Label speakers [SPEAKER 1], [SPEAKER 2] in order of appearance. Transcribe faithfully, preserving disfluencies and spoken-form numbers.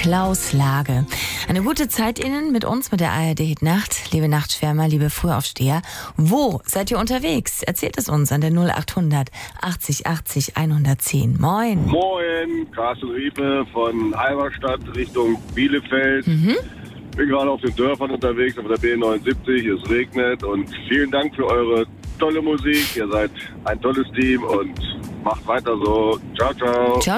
[SPEAKER 1] Klaus Lage. Eine gute Zeit Ihnen mit uns, mit der A R D Hit Nacht. Liebe Nachtschwärmer, liebe Frühaufsteher. Wo seid ihr unterwegs? Erzählt es uns an der null achthundert achtzig achtzig hundertzehn. Moin.
[SPEAKER 2] Moin, Carsten Riepe von Halberstadt Richtung Bielefeld.
[SPEAKER 1] Mhm.
[SPEAKER 2] Bin gerade auf den Dörfern unterwegs, auf der B neunundsiebzig. Es regnet und vielen Dank für eure tolle Musik. Ihr seid ein tolles Team und macht weiter so. Ciao, ciao.
[SPEAKER 1] Ciao.